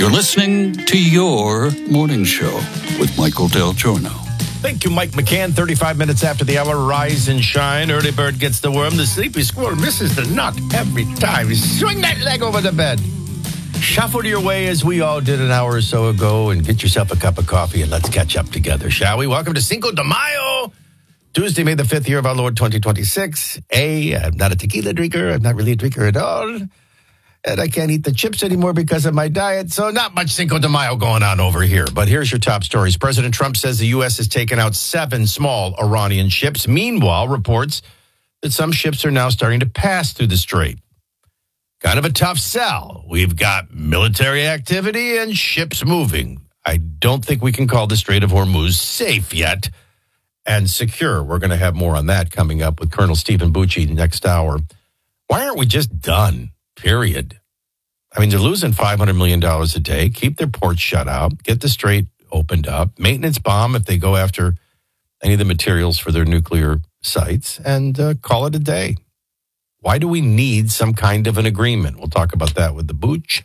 You're listening to Your Morning Show with Michael Del Giorno. Thank you, Mike McCann. 35 minutes after the hour, rise and shine. Early bird gets the worm. The sleepy squirrel misses the nut every time. Swing that leg over the bed. Shuffle your way as we all did an hour or so ago and get yourself a cup of coffee and let's catch up together, shall we? Welcome to Cinco de Mayo. Tuesday, May the 5th year of our Lord 2026. I'm not a tequila drinker. I'm not really a drinker at all. And I can't eat the chips anymore because of my diet, so not much Cinco de Mayo going on over here. But here's your top stories. President Trump says the U.S. has taken out 7 small Iranian ships. Meanwhile, reports that some ships are now starting to pass through the strait. Kind of a tough sell. We've got military activity and ships moving. I don't think we can call the Strait of Hormuz safe yet and secure. We're going to have more on that coming up with Colonel Stephen Bucci next hour. Why aren't we just done? Period. I mean, they're losing $500 million a day. Keep their ports shut out. Get the strait opened up. Maintenance bomb if they go after any of the materials for their nuclear sites. And call it a day. Why do we need some kind of an agreement? We'll talk about that with the Booch.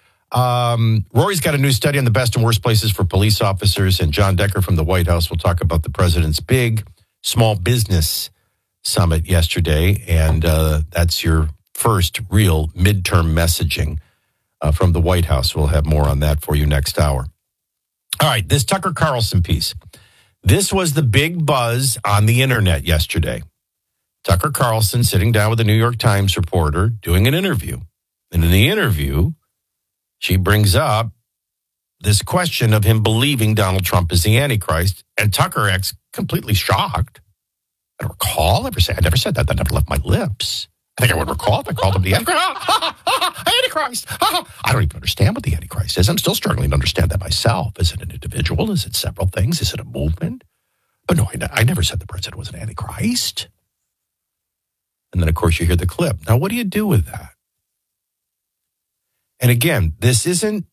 Rory's got a new study on the best and worst places for police officers. And John Decker from the White House will talk about the president's big small business summit yesterday. And that's your first real midterm messaging from the White House. We'll have more on that for you next hour. All right, this Tucker Carlson piece. This was the big buzz on the internet yesterday. Tucker Carlson sitting down with a New York Times reporter doing an interview. And in the interview, she brings up this question of him believing Donald Trump is the Antichrist. And Tucker acts completely shocked. I don't recall ever saying, I never said that. That never left my lips. I think I would recall if I called him the Antichrist. I don't even understand what the Antichrist is. I'm still struggling to understand that myself. Is it an individual? Is it several things? Is it a movement? But no, I never said the president was an Antichrist. And then, of course, you hear the clip. Now, what do you do with that? And again, this isn't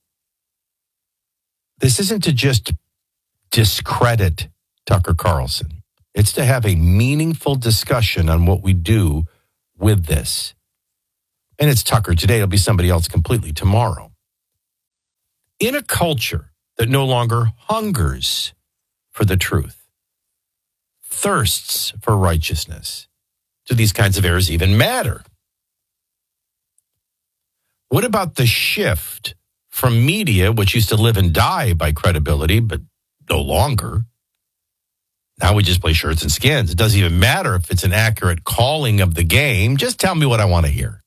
to just discredit Tucker Carlson. It's to have a meaningful discussion on what we do with this. And it's Tucker today. It'll be somebody else completely tomorrow. In a culture that no longer hungers for the truth, thirsts for righteousness, do these kinds of errors even matter? What about the shift from media, which used to live and die by credibility, but no longer? Now we just play shirts and skins. It doesn't even matter if it's an accurate calling of the game. Just tell me what I want to hear.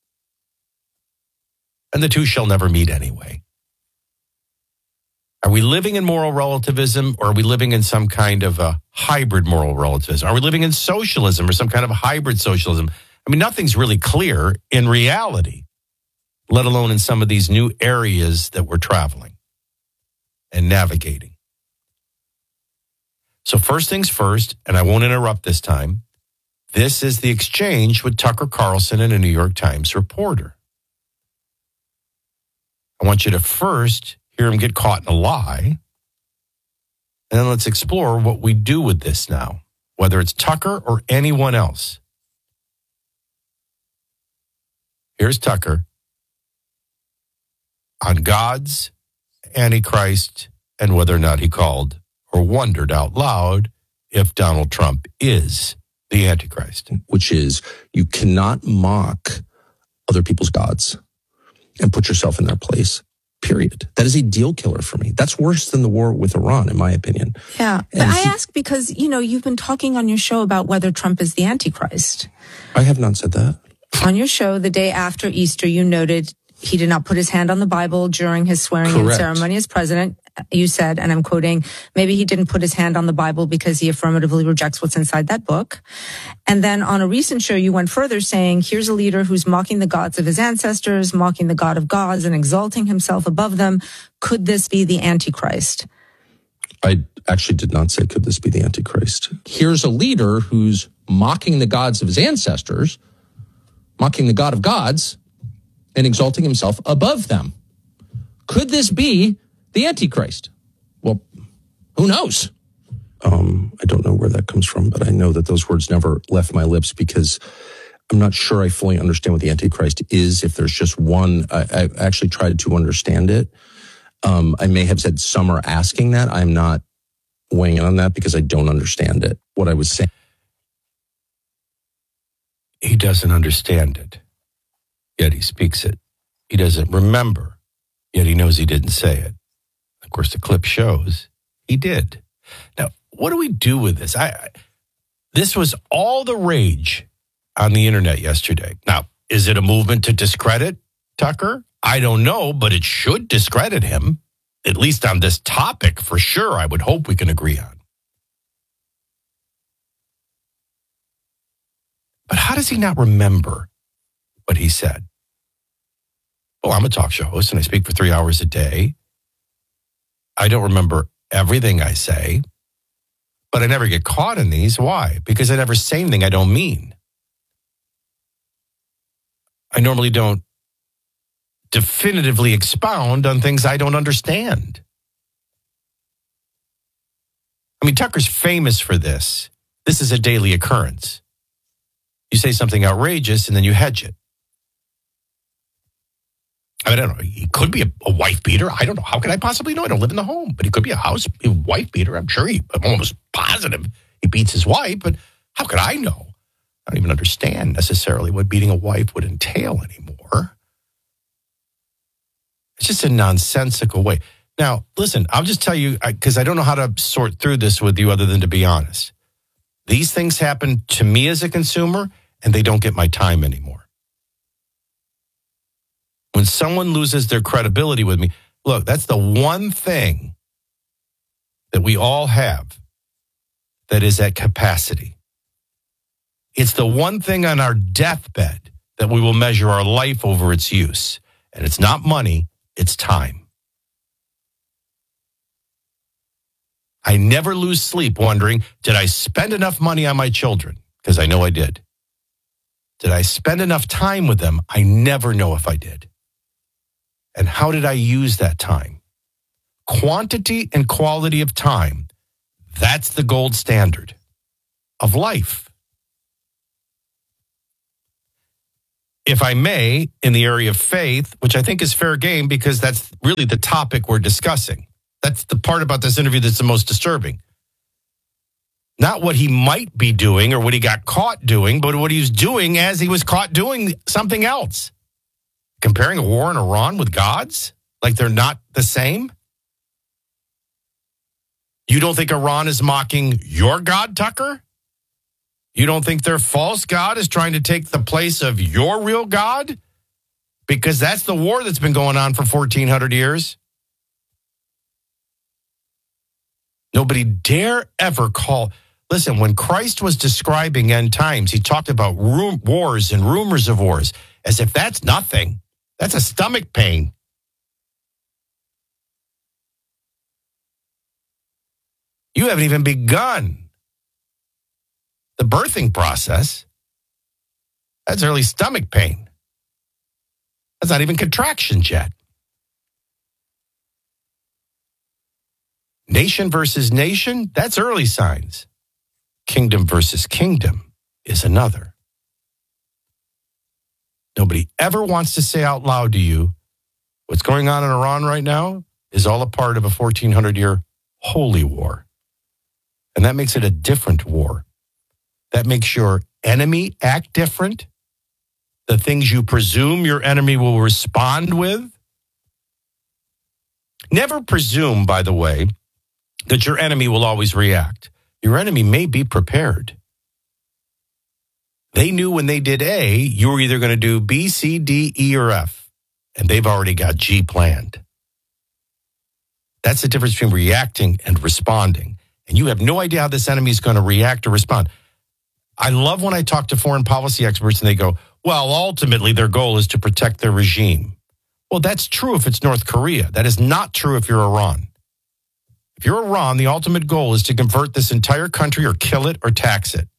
And the two shall never meet anyway. Are we living in moral relativism, or are we living in some kind of a hybrid moral relativism? Are we living in socialism or some kind of hybrid socialism? I mean, nothing's really clear in reality, let alone in some of these new areas that we're traveling and navigating. So first things first, and I won't interrupt this time, this is the exchange with Tucker Carlson and a New York Times reporter. I want you to first hear him get caught in a lie, and then let's explore what we do with this now, whether it's Tucker or anyone else. Here's Tucker on God's Antichrist and whether or not he called or wondered out loud if Donald Trump is the Antichrist. Which is, you cannot mock other people's gods and put yourself in their place, period. That is a deal killer for me. That's worse than the war with Iran, in my opinion. Yeah, but I ask because, you've been talking on your show about whether Trump is the Antichrist. I have not said that. On your show, the day after Easter, you noted he did not put his hand on the Bible during his swearing-in ceremony as president. You said, and I'm quoting, maybe he didn't put his hand on the Bible because he affirmatively rejects what's inside that book. And then on a recent show, you went further saying, here's a leader who's mocking the gods of his ancestors, mocking the God of gods, and exalting himself above them. Could this be the Antichrist? I actually did not say, could this be the Antichrist? Here's a leader who's mocking the gods of his ancestors, mocking the God of gods, and exalting himself above them. Could this be the Antichrist? Well, who knows? I don't know where that comes from, but I know that those words never left my lips because I'm not sure I fully understand what the Antichrist is. If there's just one, I actually tried to understand it. I may have said some are asking that. I'm not weighing in on that because I don't understand it. What I was saying. He doesn't understand it, yet he speaks it. He doesn't remember, yet he knows he didn't say it. Of course, the clip shows he did. Now, what do we do with this? This was all the rage on the internet yesterday. Now, is it a movement to discredit Tucker? I don't know, but it should discredit him, at least on this topic, for sure. I would hope we can agree on. But how does he not remember what he said? Oh, I'm a talk show host and I speak for 3 hours a day. I don't remember everything I say, but I never get caught in these. Why? Because I never say anything I don't mean. I normally don't definitively expound on things I don't understand. I mean, Tucker's famous for this. This is a daily occurrence. You say something outrageous and then you hedge it. I don't know. He could be a wife beater. I don't know. How could I possibly know? I don't live in the home. But he could be a wife beater. I'm almost positive he beats his wife. But how could I know? I don't even understand necessarily what beating a wife would entail anymore. It's just a nonsensical way. Now, listen, I'll just tell you, because I don't know how to sort through this with you other than to be honest. These things happen to me as a consumer, and they don't get my time anymore. When someone loses their credibility with me, look, that's the one thing that we all have that is at capacity. It's the one thing on our deathbed that we will measure our life over its use. And it's not money, it's time. I never lose sleep wondering, did I spend enough money on my children? Because I know I did. Did I spend enough time with them? I never know if I did. And how did I use that time? Quantity and quality of time, that's the gold standard of life. If I may, in the area of faith, which I think is fair game because that's really the topic we're discussing. That's the part about this interview that's the most disturbing. Not what he might be doing or what he got caught doing, but what he was doing as he was caught doing something else. Comparing a war in Iran with God's? Like they're not the same? You don't think Iran is mocking your God, Tucker? You don't think their false God is trying to take the place of your real God? Because that's the war that's been going on for 1,400 years. Nobody dare ever call. Listen, when Christ was describing end times, he talked about wars and rumors of wars as if that's nothing. That's a stomach pain. You haven't even begun the birthing process. That's early stomach pain. That's not even contractions yet. Nation versus nation, that's early signs. Kingdom versus kingdom is another. Nobody ever wants to say out loud to you, what's going on in Iran right now is all a part of a 1,400-year holy war. And that makes it a different war. That makes your enemy act different. The things you presume your enemy will respond with. Never presume, by the way, that your enemy will always react. Your enemy may be prepared. They knew when they did A, you were either going to do B, C, D, E, or F. And they've already got G planned. That's the difference between reacting and responding. And you have no idea how this enemy is going to react or respond. I love when I talk to foreign policy experts and they go, well, ultimately their goal is to protect their regime. Well, that's true if it's North Korea. That is not true if you're Iran. If you're Iran, the ultimate goal is to convert this entire country or kill it or tax it.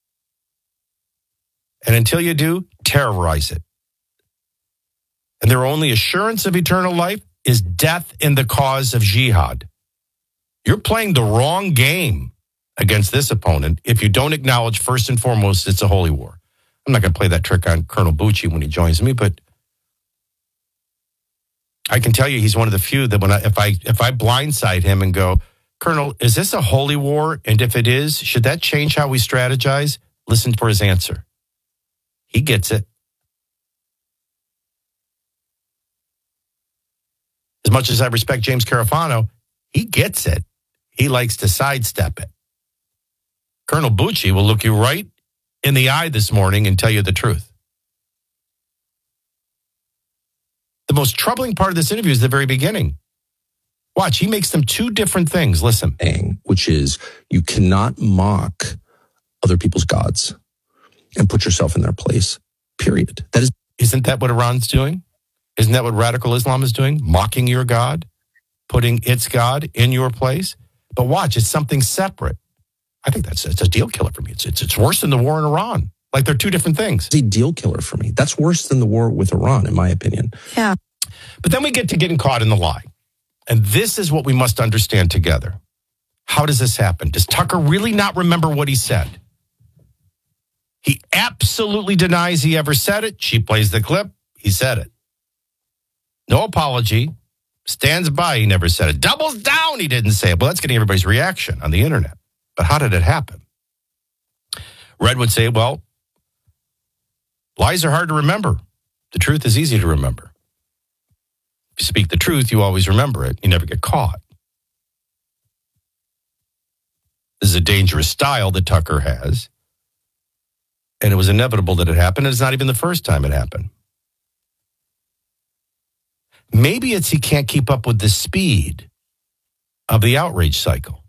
And until you do, terrorize it. And their only assurance of eternal life is death in the cause of jihad. You're playing the wrong game against this opponent if you don't acknowledge first and foremost it's a holy war. I'm not going to play that trick on Colonel Bucci when he joins me, but I can tell you he's one of the few that if I blindside him and go, Colonel, is this a holy war? And if it is, should that change how we strategize? Listen for his answer. He gets it. As much as I respect James Carafano, he gets it. He likes to sidestep it. Colonel Bucci will look you right in the eye this morning and tell you the truth. The most troubling part of this interview is the very beginning. Watch, he makes them two different things. Listen. Which is you cannot mock other people's gods and put yourself in their place, period. Isn't that what Iran's doing? Isn't that what radical Islam is doing? Mocking your God, putting its God in your place. But watch, it's something separate. I think it's a deal killer for me. It's worse than the war in Iran. Like they're two different things. It's a deal killer for me. That's worse than the war with Iran, in my opinion. Yeah. But then we get to getting caught in the lie. And this is what we must understand together. How does this happen? Does Tucker really not remember what he said? He absolutely denies he ever said it. She plays the clip. He said it. No apology. Stands by. He never said it. Doubles down. He didn't say it. Well, that's getting everybody's reaction on the internet. But how did it happen? Red would say, well, lies are hard to remember. The truth is easy to remember. If you speak the truth, you always remember it. You never get caught. This is a dangerous style that Tucker has. And it was inevitable that it happened. And it's not even the first time it happened. Maybe it's he can't keep up with the speed of the outrage cycle.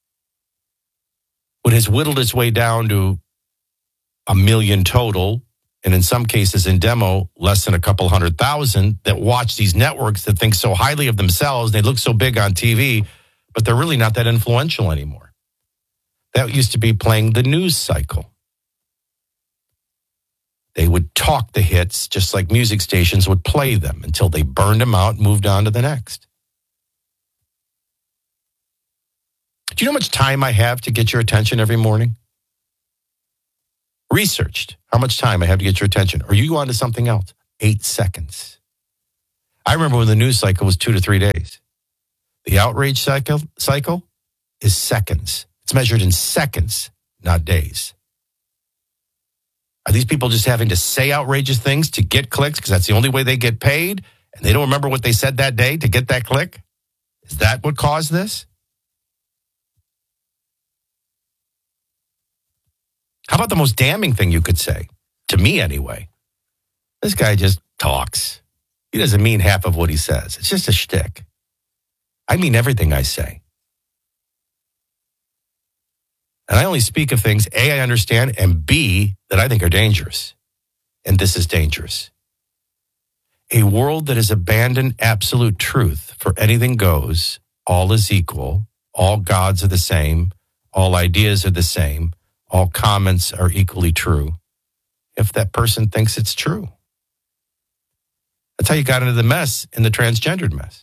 What has whittled its way down to 1 million total, and in some cases in demo, less than a couple 100,000 that watch these networks that think so highly of themselves. They look so big on TV, but they're really not that influential anymore. That used to be playing the news cycle. They would talk the hits just like music stations would play them until they burned them out and moved on to the next. Do you know how much time I have to get your attention every morning? Researched how much time I have to get your attention. Or you go on to something else. 8 seconds. I remember when the news cycle was 2 to 3 days. The outrage cycle is seconds. It's measured in seconds, not days. Are these people just having to say outrageous things to get clicks because that's the only way they get paid and they don't remember what they said that day to get that click? Is that what caused this? How about the most damning thing you could say? To me, anyway. This guy just talks. He doesn't mean half of what he says. It's just a shtick. I mean everything I say. And I only speak of things, A, I understand, and B, that I think are dangerous. And this is dangerous. A world that has abandoned absolute truth for anything goes, all is equal, all gods are the same, all ideas are the same, all comments are equally true, if that person thinks it's true. That's how you got into the mess, in the transgendered mess.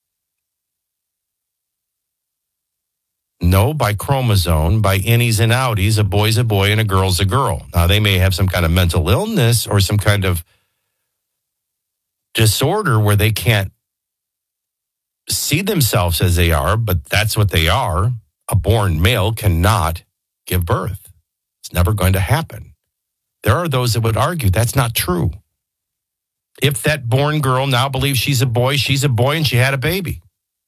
No, by chromosome, by innies and outies, a boy's a boy and a girl's a girl. Now, they may have some kind of mental illness or some kind of disorder where they can't see themselves as they are, but that's what they are. A born male cannot give birth. It's never going to happen. There are those that would argue that's not true. If that born girl now believes she's a boy and she had a baby.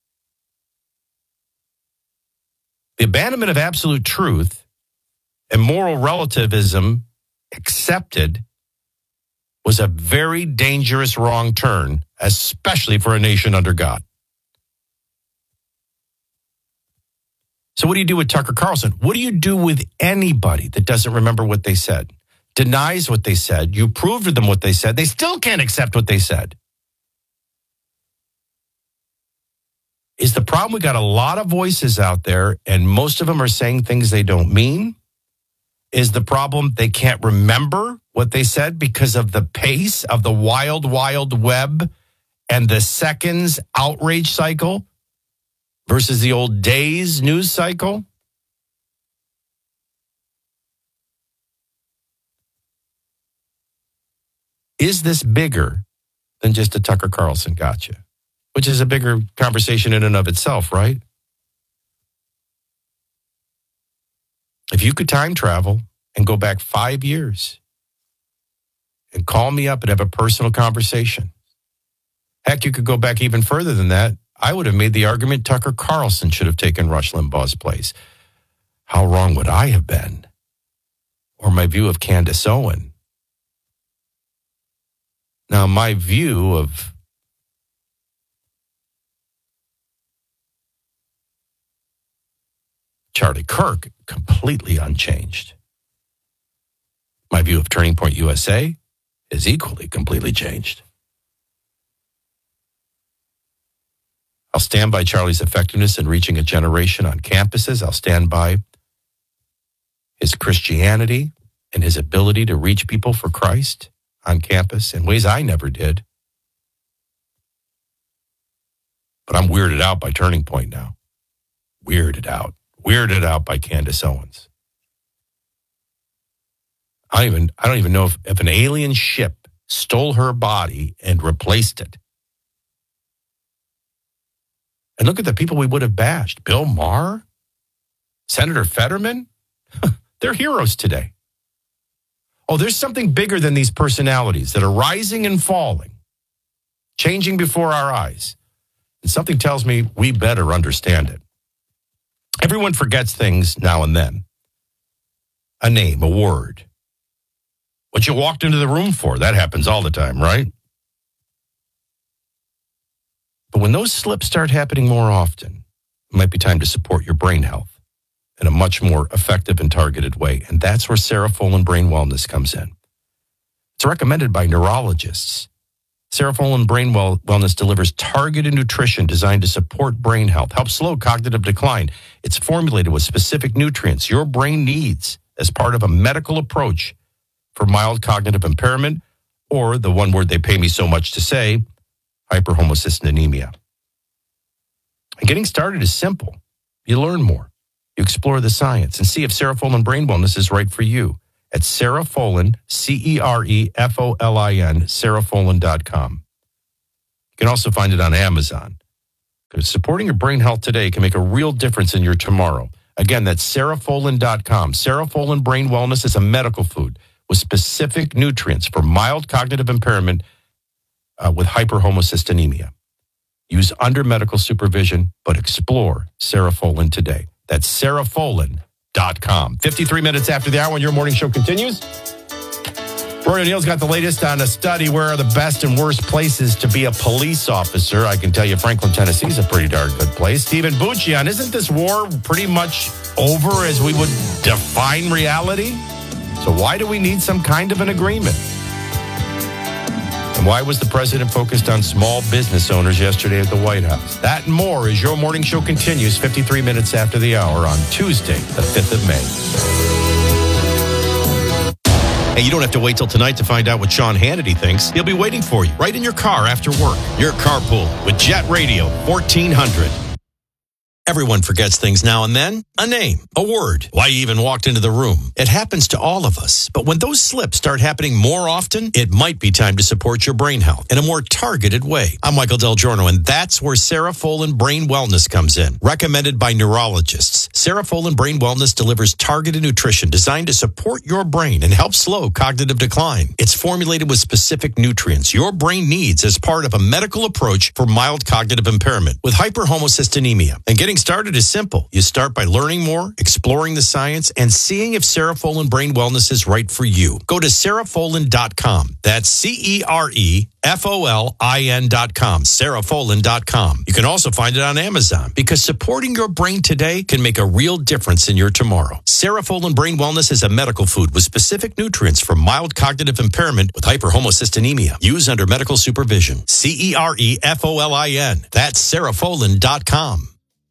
The abandonment of absolute truth and moral relativism accepted was a very dangerous wrong turn, especially for a nation under God. So what do you do with Tucker Carlson? What do you do with anybody that doesn't remember what they said, denies what they said, you prove to them what they said, they still can't accept what they said? Is the problem we got a lot of voices out there and most of them are saying things they don't mean? Is the problem they can't remember what they said because of the pace of the wild, wild web and the seconds outrage cycle versus the old days news cycle? Is this bigger than just a Tucker Carlson gotcha? which is a bigger conversation in and of itself, right? If you could time travel and go back 5 years and call me up and have a personal conversation, heck, you could go back even further than that. I would have made the argument Tucker Carlson should have taken Rush Limbaugh's place. How wrong would I have been? Or my view of Candace Owen. Now, my view of Charlie Kirk, completely unchanged. My view of Turning Point USA is equally completely changed. I'll stand by Charlie's effectiveness in reaching a generation on campuses. I'll stand by his Christianity and his ability to reach people for Christ on campus in ways I never did. But I'm weirded out by Turning Point now. Weirded out by Candace Owens. I don't even know if an alien ship stole her body and replaced it. And look at the people we would have bashed. Bill Maher, Senator Fetterman. They're heroes today. Oh, there's something bigger than these personalities that are rising and falling, changing before our eyes. And something tells me we better understand it. Everyone forgets things now and then. A name, a word. What you walked into the room for, that happens all the time, right? But when those slips start happening more often, it might be time to support your brain health in a much more effective and targeted way. And that's where Serafolin Brain Wellness comes in. It's recommended by neurologists. Serafolin Brain Wellness delivers targeted nutrition designed to support brain health, help slow cognitive decline. It's formulated with specific nutrients your brain needs as part of a medical approach for mild cognitive impairment, or the one word they pay me so much to say, hyperhomocystinemia. And getting started is simple. You learn more. You explore the science and see if Serafolin Brain Wellness is right for you at Serafolin, Cerefolin, Serafolin.com. You can also find it on Amazon. Because supporting your brain health today can make a real difference in your tomorrow. Again, that's Serafolin.com. Serafolin Brain Wellness is a medical food with specific nutrients for mild cognitive impairment with hyperhomocystinemia. Use under medical supervision, but explore Serafolin today. That's Serafolin.com. 53 minutes after the hour when your morning show continues. Rory O'Neill's got the latest on a study. Where are the best and worst places to be a police officer? I can tell you Franklin, Tennessee is a pretty darn good place. Stephen Buccion, isn't this war pretty much over as we would define reality? So why do we need some kind of an agreement? And why was the president focused on small business owners yesterday at the White House? That and more as your morning show continues 53 minutes after the hour on Tuesday, the 5th of May. Hey, you don't have to wait till tonight to find out what Sean Hannity thinks. He'll be waiting for you right in your car after work. Your carpool with Jet Radio 1400. Everyone forgets things now and then. A name, a word, why you even walked into the room. It happens to all of us. But when those slips start happening more often, it might be time to support your brain health in a more targeted way. I'm Michael Del Giorno, and that's where Serafolin Brain Wellness comes in. Recommended by neurologists, Serafolin Brain Wellness delivers targeted nutrition designed to support your brain and help slow cognitive decline. It's formulated with specific nutrients your brain needs as part of a medical approach for mild cognitive impairment with hyperhomocystinemia. And getting started is simple. You start by learning more, exploring the science, and seeing if Serafolin Brain Wellness is right for you. Go to Serafolin.com. That's Cerefolin.com. Serafolin.com. You can also find it on Amazon because supporting your brain today can make a real difference in your tomorrow. Serafolin Brain Wellness is a medical food with specific nutrients for mild cognitive impairment with hyperhomocystinemia. Use under medical supervision. Cerefolin. That's Serafolin.com.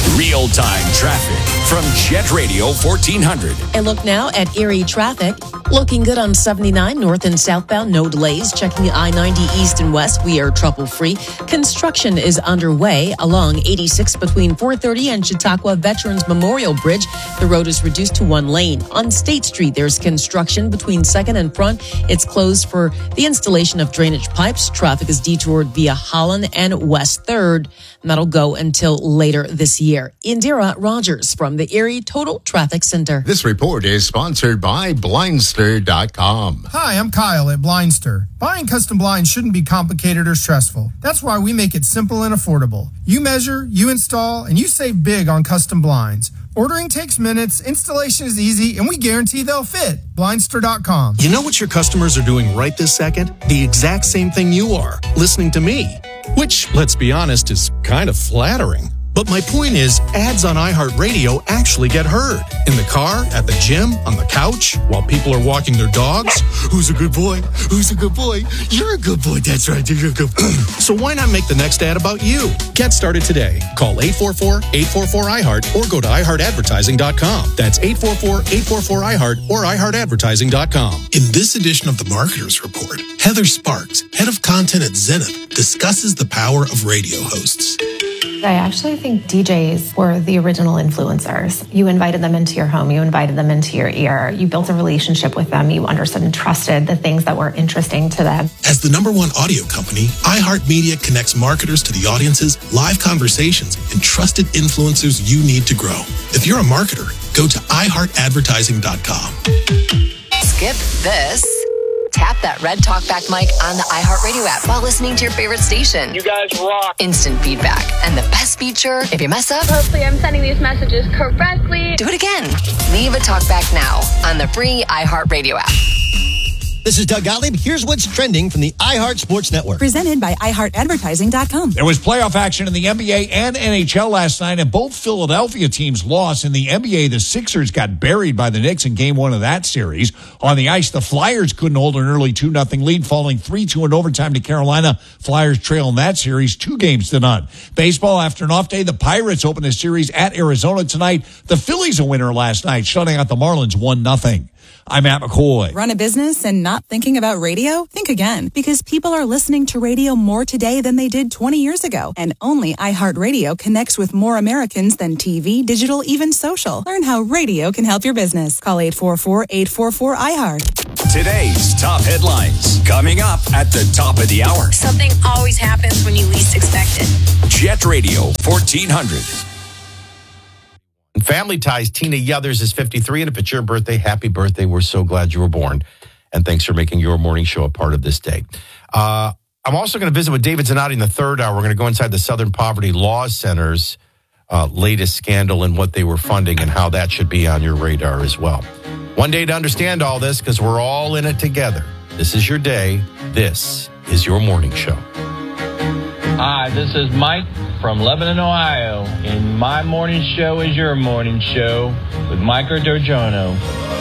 Real-time traffic from Jet Radio 1400. And look now at Erie traffic. Looking good on 79 north and southbound. No delays. Checking I-90 east and west. We are trouble-free. Construction is underway along 86 between 430 and Chautauqua Veterans Memorial Bridge. The road is reduced to one lane. On State Street, there's construction between 2nd and Front. It's closed for the installation of drainage pipes. Traffic is detoured via Holland and West 3rd. And that'll go until later this year. Indira Rogers from the Erie Total Traffic Center. This report is sponsored by Blindster.com. Hi, I'm Kyle at Blindster. Buying custom blinds shouldn't be complicated or stressful. That's why we make it simple and affordable. You measure, you install, and you save big on custom blinds. Ordering takes minutes, installation is easy, and we guarantee they'll fit. Blindster.com. You know what your customers are doing right this second? The exact same thing you are, listening to me. Which, let's be honest, is kind of flattering. But my point is, ads on iHeartRadio actually get heard. In the car, at the gym, on the couch, while people are walking their dogs. Who's a good boy? Who's a good boy? You're a good boy. That's right. You're a good boy. So why not make the next ad about you? Get started today. Call 844-844-iHeart or go to iHeartAdvertising.com. That's 844-844-iHeart or iHeartAdvertising.com. In this edition of the Marketers Report, Heather Sparks, head of content at Zenith, discusses the power of radio hosts. I actually think DJs were the original influencers. You invited them into your home. You invited them into your ear. You built a relationship with them. You understood and trusted the things that were interesting to them. As the #1 audio company, iHeartMedia connects marketers to the audiences, live conversations, and trusted influencers you need to grow. If you're a marketer, go to iHeartAdvertising.com. Skip this. Tap that red talkback mic on the iHeartRadio app while listening to your favorite station. You guys rock. Instant feedback. And the best feature, if you mess up, hopefully I'm sending these messages correctly. Do it again. Leave a talkback now on the free iHeartRadio app. This is Doug Gottlieb. Here's what's trending from the iHeart Sports Network. Presented by iHeartAdvertising.com. There was playoff action in the NBA and NHL last night, and both Philadelphia teams lost. In the NBA, the Sixers got buried by the Knicks in Game 1 of that series. On the ice, the Flyers couldn't hold an early 2-0 lead, falling 3-2 in overtime to Carolina. Flyers trail in that series 2-0. Baseball, after an off day, the Pirates open a series at Arizona tonight. The Phillies a winner last night, shutting out the Marlins 1-0. I'm Matt McCoy. Run a business and not thinking about radio? Think again, because people are listening to radio more today than they did 20 years ago. And only iHeartRadio connects with more Americans than TV, digital, even social. Learn how radio can help your business. Call 844-844-iHeart. Today's top headlines coming up at the top of the hour. Something always happens when you least expect it. Jet Radio 1400. Family Ties, Tina Yothers is 53, and if it's your birthday, happy birthday. We're so glad you were born, and thanks for making your morning show a part of this day. I'm also going to visit with David Zanotti in the third hour. We're going to go inside the Southern Poverty Law Center's latest scandal and what they were funding and how that should be on your radar as well. One day to understand all this, because we're all in it together. This is your day. This is your morning show. Hi, this is Mike from Lebanon, Ohio, and my morning show is your morning show with Micah D'Orgiano.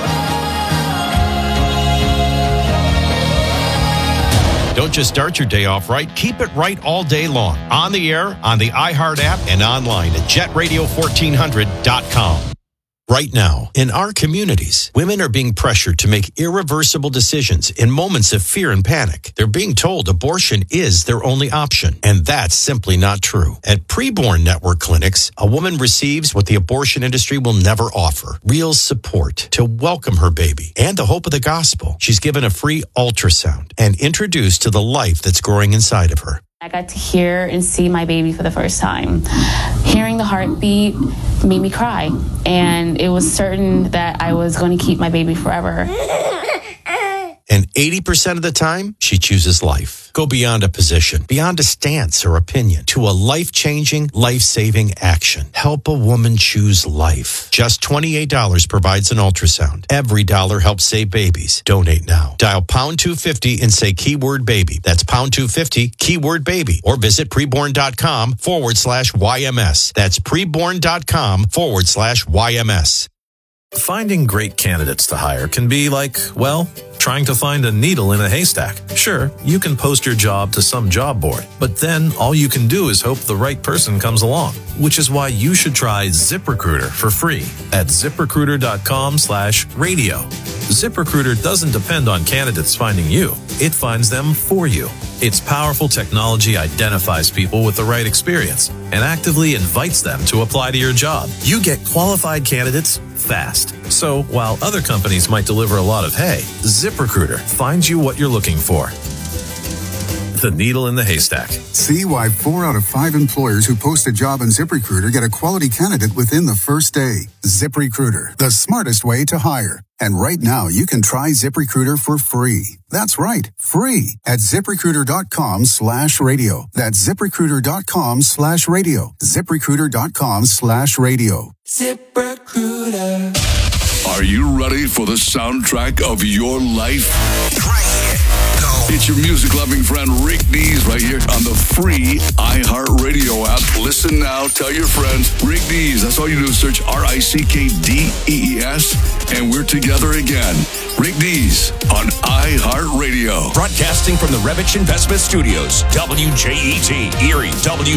Don't just start your day off right. Keep it right all day long. On the air, on the iHeart app, and online at jetradio1400.com. Right now, in our communities, women are being pressured to make irreversible decisions in moments of fear and panic. They're being told abortion is their only option, and that's simply not true. At Preborn Network Clinics, a woman receives what the abortion industry will never offer: real support to welcome her baby and the hope of the gospel. She's given a free ultrasound and introduced to the life that's growing inside of her. I got to hear and see my baby for the first time. Hearing the heartbeat made me cry, and it was certain that I was going to keep my baby forever. And 80% of the time, she chooses life. Go beyond a position, beyond a stance or opinion, to a life-changing, life-saving action. Help a woman choose life. Just $28 provides an ultrasound. Every dollar helps save babies. Donate now. Dial pound 250 and say keyword baby. That's pound 250, keyword baby. Or visit preborn.com/YMS. That's preborn.com/YMS. Finding great candidates to hire can be like, well, trying to find a needle in a haystack. Sure, you can post your job to some job board, but then all you can do is hope the right person comes along, which is why you should try ZipRecruiter for free at ZipRecruiter.com/radio. ZipRecruiter doesn't depend on candidates finding you. It finds them for you. Its powerful technology identifies people with the right experience and actively invites them to apply to your job. You get qualified candidates fast. So while other companies might deliver a lot of hay, ZipRecruiter finds you what you're looking for. The needle in the haystack. See why 4 out of 5 employers who post a job on ZipRecruiter get a quality candidate within the first day. ZipRecruiter, the smartest way to hire. And right now, you can try ZipRecruiter for free. That's right, free at ZipRecruiter.com/radio. That's ZipRecruiter.com/radio. ZipRecruiter.com/radio. ZipRecruiter. Are you ready for the soundtrack of your life? It's your music-loving friend Rick Dees right here on the free iHeartRadio app. Listen now, tell your friends. Rick Dees, that's all you do is search RICKDEES, and we're together again. Rick Dees on iHeartRadio. Broadcasting from the Revich Investment Studios, WJET, Erie,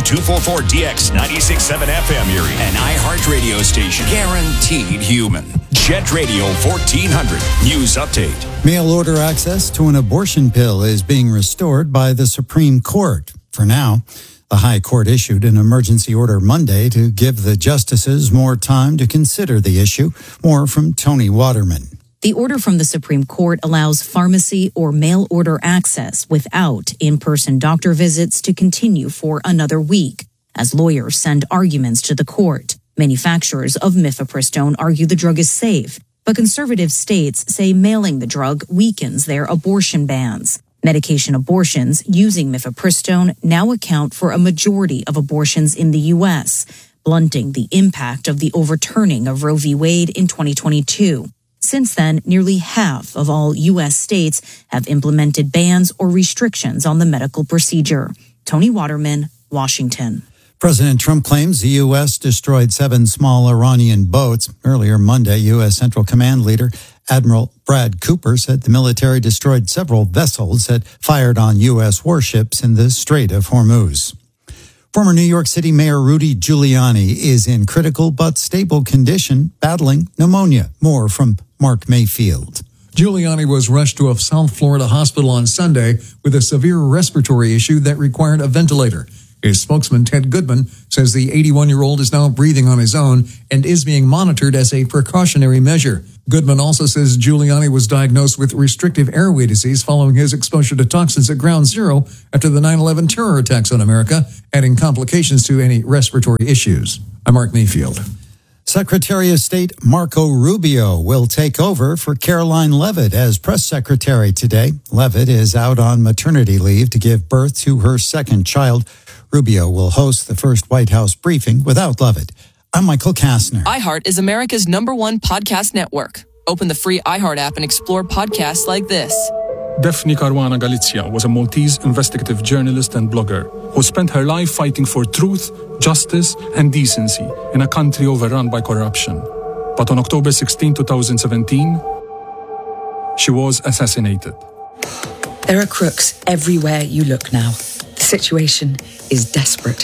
W244DX, 96.7 FM, Erie, an iHeartRadio station. Guaranteed human. Jet Radio 1400, news update. Mail order access to an abortion pill is being restored by the Supreme Court. For now, the High Court issued an emergency order Monday to give the justices more time to consider the issue. More from Tony Waterman. The order from the Supreme Court allows pharmacy or mail order access without in-person doctor visits to continue for another week, as lawyers send arguments to the court. Manufacturers of mifepristone argue the drug is safe, but conservative states say mailing the drug weakens their abortion bans. Medication abortions using mifepristone now account for a majority of abortions in the U.S., blunting the impact of the overturning of Roe v. Wade in 2022. Since then, nearly half of all U.S. states have implemented bans or restrictions on the medical procedure. Tony Waterman, Washington. President Trump claims the U.S. destroyed 7 small Iranian boats. Earlier Monday, U.S. Central Command leader Admiral Brad Cooper said the military destroyed several vessels that fired on U.S. warships in the Strait of Hormuz. Former New York City Mayor Rudy Giuliani is in critical but stable condition, battling pneumonia. More from Mark Mayfield. Giuliani was rushed to a South Florida hospital on Sunday with a severe respiratory issue that required a ventilator. His spokesman, Ted Goodman, says the 81-year-old is now breathing on his own and is being monitored as a precautionary measure. Goodman also says Giuliani was diagnosed with restrictive airway disease following his exposure to toxins at Ground Zero after the 9/11 terror attacks on America, adding complications to any respiratory issues. I'm Mark Mayfield. Secretary of State Marco Rubio will take over for Caroline Leavitt as press secretary today. Leavitt is out on maternity leave to give birth to her second child. Rubio will host the first White House briefing without Leavitt. I'm Michael Kastner. iHeart is America's #1 podcast network. Open the free iHeart app and explore podcasts like this. Daphne Caruana Galizia was a Maltese investigative journalist and blogger who spent her life fighting for truth, justice, and decency in a country overrun by corruption. But on October 16, 2017, she was assassinated. There are crooks everywhere you look now. The situation is desperate.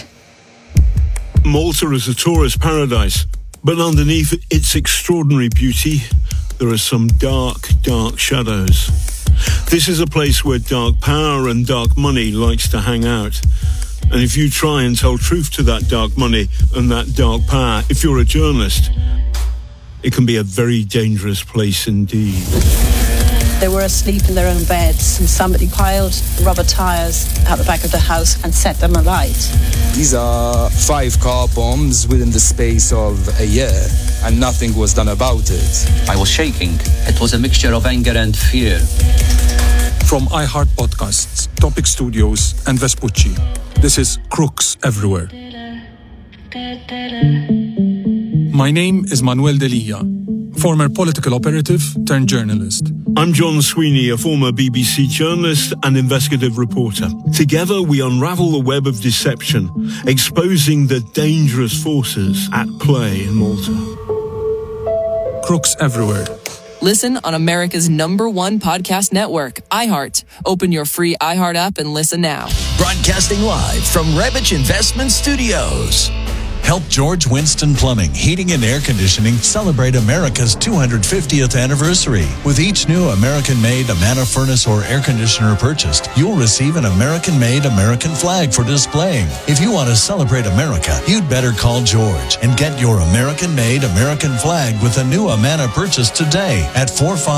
Malta is a tourist paradise, but underneath its extraordinary beauty, there are some dark, dark shadows. This is a place where dark power and dark money likes to hang out. And if you try and tell truth to that dark money and that dark power, if you're a journalist, it can be a very dangerous place indeed. They were asleep in their own beds and somebody piled rubber tires out the back of the house and set them alight. These are 5 car bombs within the space of a year, and nothing was done about it. I was shaking. It was a mixture of anger and fear. From iHeart Podcasts, Topic Studios, and Vespucci, this is Crooks Everywhere. My name is Manuel Delia, former political operative turned journalist. I'm John Sweeney, a former BBC journalist and investigative reporter. Together, we unravel the web of deception, exposing the dangerous forces at play in Malta. crooks everywhere. Listen on America's #1 podcast network, iHeart. Open your free iHeart app and listen now. Broadcasting live from Revich Investment Studios. Help George Winston Plumbing, Heating and Air Conditioning celebrate America's 250th anniversary. With each new American-made Amana furnace or air conditioner purchased, you'll receive an American-made American flag for displaying. If you want to celebrate America, you'd better call George and get your American-made American flag with a new Amana purchase today at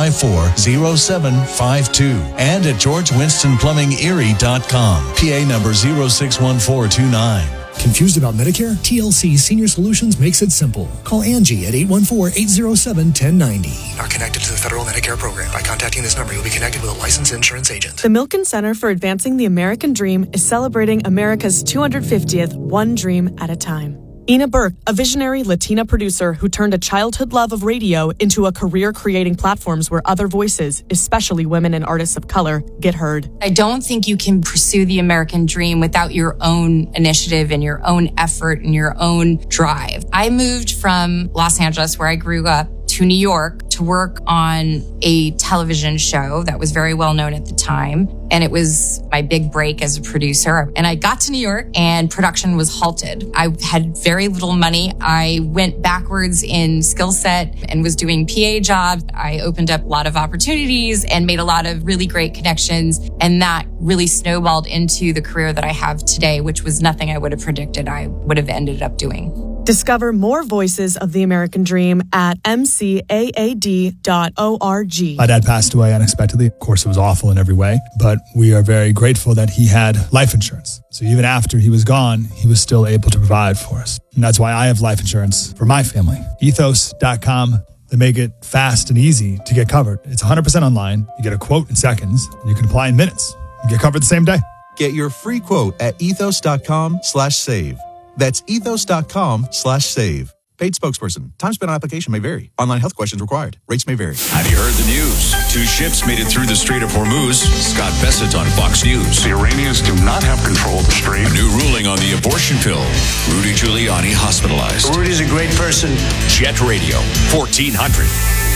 454-0752 and at GeorgeWinstonPlumbingErie.com. PA number 061429. Confused about Medicare? TLC Senior Solutions makes it simple. Call Angie at 814-807-1090. Not connected to the federal Medicare program. By contacting this number, you'll be connected with a licensed insurance agent. The Milken Center for Advancing the American Dream is celebrating America's 250th one dream at a time. Ina Burke, a visionary Latina producer who turned a childhood love of radio into a career creating platforms where other voices, especially women and artists of color, get heard. I don't think you can pursue the American dream without your own initiative and your own effort and your own drive. I moved from Los Angeles, where I grew up, to New York to work on a television show that was very well known at the time. And it was my big break as a producer. And I got to New York and production was halted. I had very little money. I went backwards in skill set and was doing PA jobs. I opened up a lot of opportunities and made a lot of really great connections. And that really snowballed into the career that I have today, which was nothing I would have predicted I would have ended up doing. Discover more voices of the American dream at mcaad.org. My dad passed away unexpectedly. Of course, it was awful in every way, but we are very grateful that he had life insurance. So even after he was gone, he was still able to provide for us. And that's why I have life insurance for my family. Ethos.com. They make it fast and easy to get covered. It's 100% online. You get a quote in seconds, and you can apply in minutes. You get covered the same day. Get your free quote at ethos.com/save. That's ethos.com/save. Paid spokesperson. Time spent on application may vary. Online health questions required. Rates may vary. Have you heard the news? 2 ships made it through the Strait of Hormuz. Scott Bessett on Fox News. The Iranians do not have control of the strait. A new ruling on the abortion pill. Rudy Giuliani hospitalized. Rudy's a great person. Jet Radio, 1400.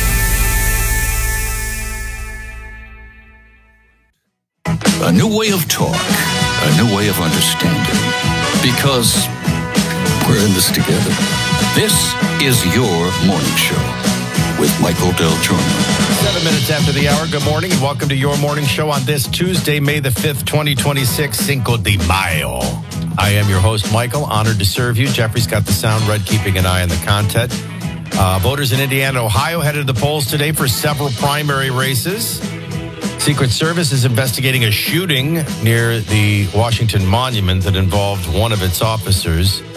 A new way of talk. A new way of understanding. Because we're in this together. This is your morning show with Michael Del Giorno. 7 minutes after the hour. Good morning and welcome to your morning show on this Tuesday, May the 5th, 2026, Cinco de Mayo. I am your host, Michael. Honored to serve you. Jeffrey's got the sound red, keeping an eye on the content. Voters in Indiana and Ohio headed to the polls today for several primary races. Secret Service is investigating a shooting near the Washington Monument that involved one of its officers.